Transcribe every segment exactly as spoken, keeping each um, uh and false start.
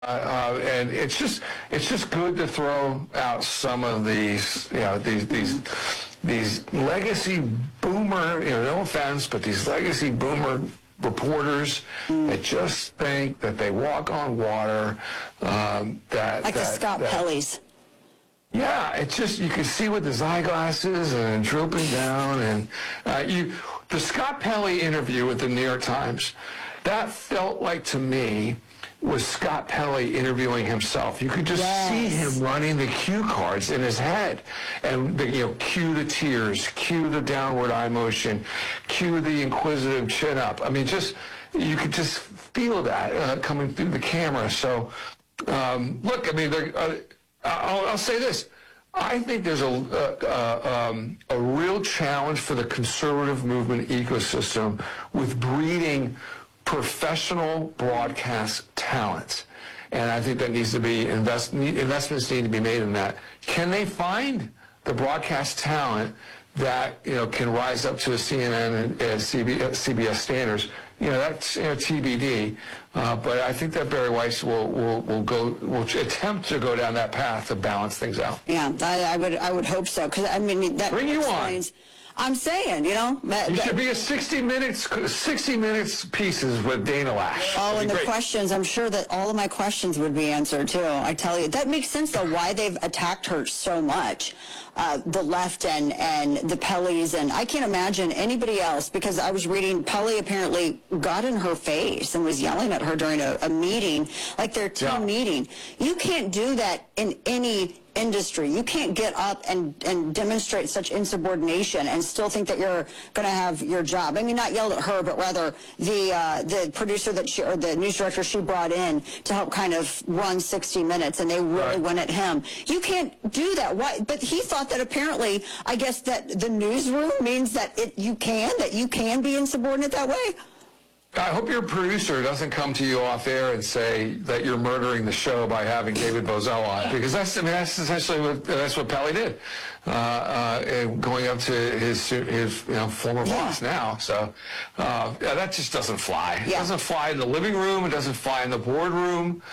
Uh, and it's just it's just good to throw out some of these, you know, these these these legacy boomer, you know, no offense, but these legacy boomer reporters mm. that just think that they walk on water. Um, that like that, the Scott that, Pelley's. Yeah, it's just, you can see with his eyeglasses and drooping down, and uh, you the Scott Pelley interview with the New York Times, that felt like to me was Scott Pelley interviewing himself. You could just yes. see him running the cue cards in his head, and the, you know, cue the tears, cue the downward eye motion, cue the inquisitive chin up. I mean, just you could just feel that uh, coming through the camera. So, um, look, I mean, uh, I'll, I'll say this. I think there's a, uh, um, a real challenge for the conservative movement ecosystem with breeding professional broadcast talent. And I think that needs to be, invest, investments need to be made in that. Can they find the broadcast talent that, you know, can rise up to a C N N and uh, C B S, C B S standards? You know, that's, you know, T B D. Uh, but I think that Bari Weiss will, will, will go, will attempt to go down that path to balance things out. Yeah, I, I would, I would hope so. Because I mean, that bring you on. I'm saying, you know. That, you that, should be a sixty minutes, sixty minutes pieces with Dana Lash. Oh, and the great. questions, I'm sure that all of my questions would be answered, too. I tell you, that makes sense, though, why they've attacked her so much. Uh, the left and, and the Pelleys, and I can't imagine anybody else, because I was reading, Pelley apparently got in her face and was yelling at her during a, a meeting, like their team yeah. meeting. You can't do that in any industry. You can't get up and, and demonstrate such insubordination and still think that you're going to have your job. I mean, not yelled at her, but rather the uh, the producer that she, or the news director she brought in to help kind of run sixty minutes, and they really right. went at him. You can't do that. Why? But he thought that apparently, I guess that the newsroom means that it you can, that you can be insubordinate that way. I hope your producer doesn't come to you off air and say that you're murdering the show by having David Bozell on, because that's, I mean, that's essentially what that's what Pelley did, uh, uh, and going up to his his you know former yeah. boss now. So uh, yeah, that just doesn't fly. Yeah. It doesn't fly in the living room. It doesn't fly in the boardroom.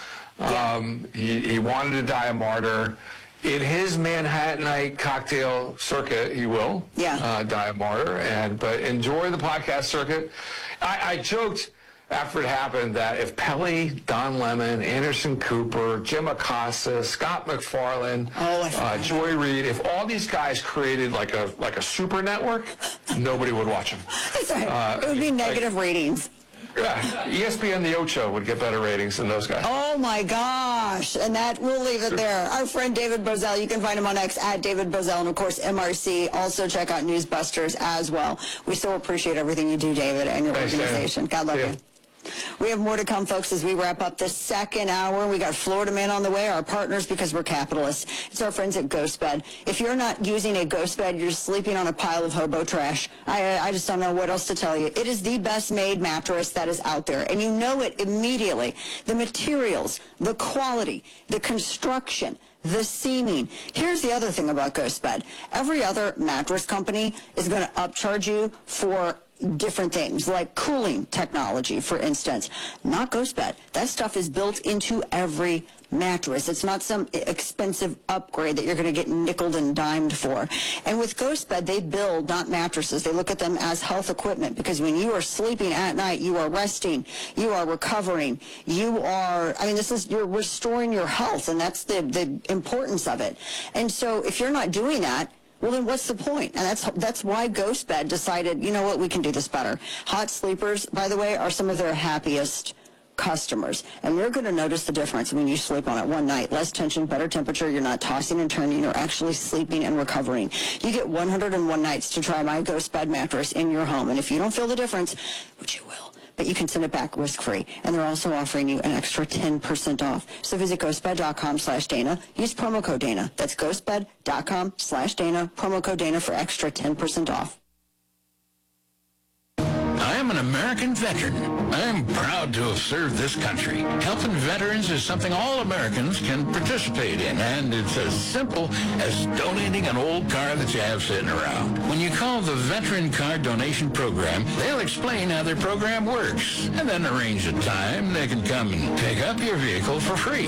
Um, yeah. he, he wanted to die a martyr. In his Manhattanite cocktail circuit, he will yeah. uh, die a martyr. And but enjoy the podcast circuit. I, I joked after it happened that if Pelley, Don Lemon, Anderson Cooper, Jim Acosta, Scott MacFarlane, oh, uh, Joy Reid, if all these guys created like a like a super network, nobody would watch them. Uh, it would be negative like, ratings. Yeah, E S P N The Ocho would get better ratings than those guys. Oh my gosh, and that, we'll leave it there. Our friend David Bozell, you can find him on X at David Bozell, and of course M R C. Also check out Newsbusters as well. We so appreciate everything you do, David, and your Thanks, organization. Dan. God love yeah. you. We have more to come, folks, as we wrap up the second hour. We got Florida Man on the way, our partners, because we're capitalists. It's our friends at GhostBed. If you're not using a GhostBed, you're sleeping on a pile of hobo trash. I, I just don't know what else to tell you. It is the best made mattress that is out there, and you know it immediately. The materials, the quality, the construction, the seaming. Here's the other thing about GhostBed. Every other mattress company is going to upcharge you for different things, like cooling technology, for instance. Not GhostBed. That stuff is built into every mattress. It's not some expensive upgrade that you're going to get nickeled and dimed for. And with GhostBed, they build not mattresses. They look at them as health equipment, because when you are sleeping at night, you are resting, you are recovering, you are, I mean, this is, you're restoring your health, and that's the, the importance of it. And so if you're not doing that, well, then what's the point? And that's that's why GhostBed decided, you know what, we can do this better. Hot sleepers, by the way, are some of their happiest customers. And you're going to notice the difference when you sleep on it one night. Less tension, better temperature. You're not tossing and turning. You're actually sleeping and recovering. You get one hundred and one nights to try my GhostBed mattress in your home. And if you don't feel the difference, which you will, but you can send it back risk-free. And they're also offering you an extra ten percent off. So visit ghostbed.com slash Dana. Use promo code Dana. That's ghostbed.com slash Dana. Promo code Dana for extra ten percent off. I am I'm an American veteran. I'm proud to have served this country. Helping veterans is something all Americans can participate in, and it's as simple as donating an old car that you have sitting around. When you call the Veteran Car Donation Program, they'll explain how their program works, and then arrange a time they can come and pick up your vehicle for free.